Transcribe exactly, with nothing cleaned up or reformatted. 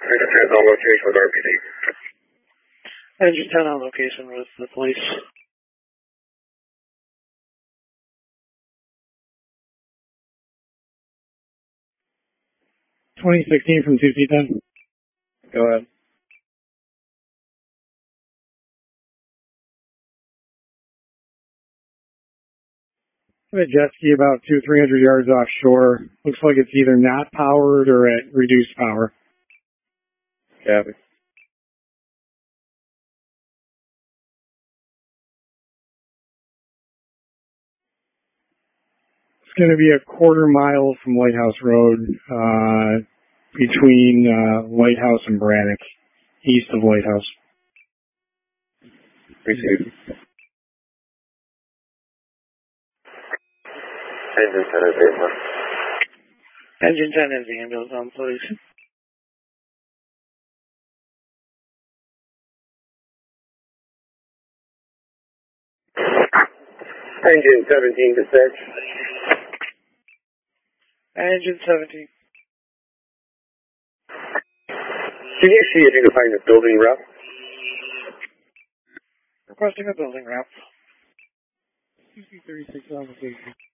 ten on location with R P D. Engine ten on location with the police. twenty sixteen from two C ten. Go ahead. I have a jet ski about two, three hundred yards offshore. Looks like it's either not powered or at reduced power. Copy. It's going to be a quarter mile from Lighthouse Road, uh, between uh, Lighthouse and Braddock, east of Lighthouse. Received. Engine ten is ambulance. Engine ten is the ambulance on police. Engine seventeen to search. Engine seventeen. Can you see if you can find the building route? Requesting a building route. C C thirty-six on location.